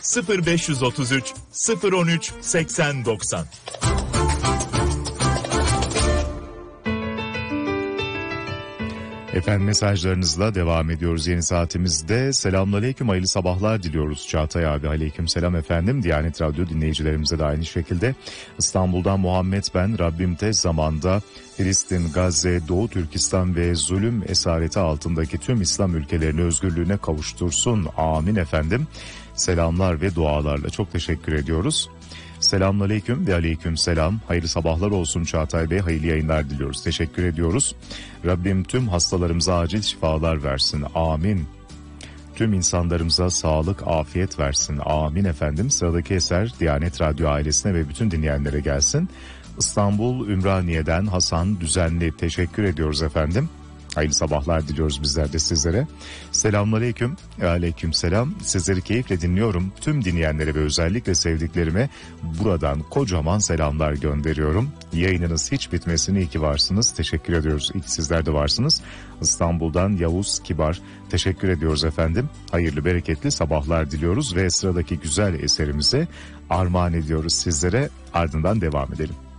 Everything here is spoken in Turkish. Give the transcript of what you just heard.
0533 013 8090. Efendim mesajlarınızla devam ediyoruz yeni saatimizde. Selamünaleyküm, hayırlı sabahlar diliyoruz Çağatay abi. Aleykümselam efendim. Diyanet Radyo dinleyicilerimize de aynı şekilde. İstanbul'dan Muhammed ben. Rabbim tez zamanda Filistin, Gazze, Doğu Türkistan ve zulüm esareti altındaki tüm İslam ülkelerini özgürlüğüne kavuştursun. Amin efendim. Selamlar ve dualarla çok teşekkür ediyoruz. Selamünaleyküm ve aleykümselam. Hayırlı sabahlar olsun Çağatay Bey. Hayırlı yayınlar diliyoruz. Teşekkür ediyoruz. Rabbim tüm hastalarımıza acil şifalar versin. Amin. Tüm insanlarımıza sağlık, afiyet versin. Amin efendim. Sıradaki eser Diyanet Radyo ailesine ve bütün dinleyenlere gelsin. İstanbul Ümraniye'den Hasan Düzenli. Teşekkür ediyoruz efendim. Hayırlı sabahlar diliyoruz bizler de sizlere. Selamünaleyküm. Aleykümselam. Sizleri keyifle dinliyorum. Tüm dinleyenlere ve özellikle sevdiklerime buradan kocaman selamlar gönderiyorum. Yayınınız hiç bitmesin. İyi ki varsınız. Teşekkür ediyoruz. İyi ki sizler de varsınız. İstanbul'dan Yavuz Kibar. Teşekkür ediyoruz efendim. Hayırlı bereketli sabahlar diliyoruz ve sıradaki güzel eserimize armağan ediyoruz sizlere. Ardından devam edelim.